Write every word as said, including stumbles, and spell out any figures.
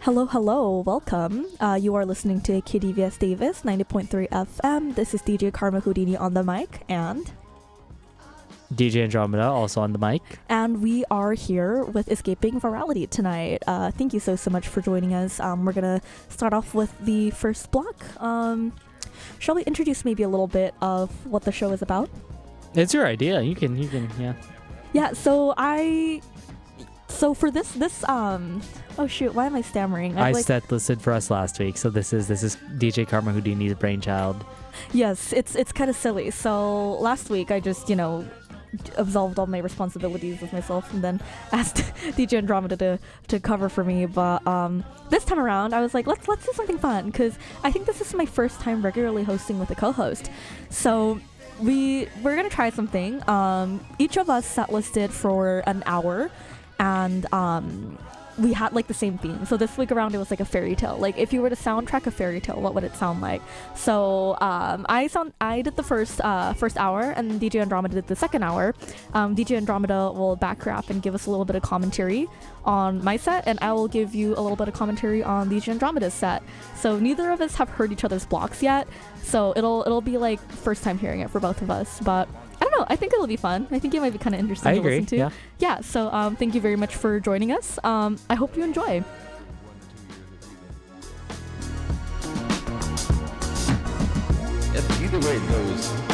Hello, hello, welcome. Uh, you are listening to K D V S Davis ninety point three F M. This is D J Karma Houdini on the mic, and D J Andromeda also on the mic. And we are here with Escaping Virality tonight. Uh, thank you so, so much for joining us. Um, we're going to start off with the first block. Um, shall we introduce maybe a little bit of what the show is about? It's your idea. You can, you can, yeah. Yeah, so I... So for this, this, um... Oh shoot, why am I stammering? I like, set listed for us last week, so this is this is D J Karma Houdini's brainchild. Yes, it's it's kind of silly. So last week I just, you know, absolved all my responsibilities of myself and then asked D J Andromeda to, to cover for me. But um, this time around, I was like, let's let's do something fun, because I think this is my first time regularly hosting with a co-host. So we we're gonna try something. Um, each of us set listed for an hour, and um. we had like the same theme. So this week around it was like a fairy tale. Like if you were to soundtrack a fairy tale, what would it sound like? So um, I sound I did the first uh, first hour, and D J Andromeda did the second hour. Um, D J Andromeda will back rap and give us a little bit of commentary on my set, and I will give you a little bit of commentary on D J Andromeda's set. So neither of us have heard each other's blocks yet, so it'll it'll be like first time hearing it for both of us. But I don't know. I think it'll be fun. I think it might be kind of interesting I to agree, listen to. yeah. Yeah. So um, thank you very much for joining us. Um, I hope you enjoy. Either way it goes,